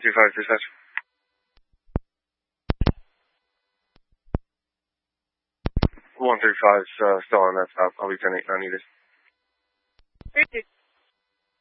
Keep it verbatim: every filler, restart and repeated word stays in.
two five, dispatch. one thirty-five, uh, still on that stop. I'll be ten eight, not needed. Thank you.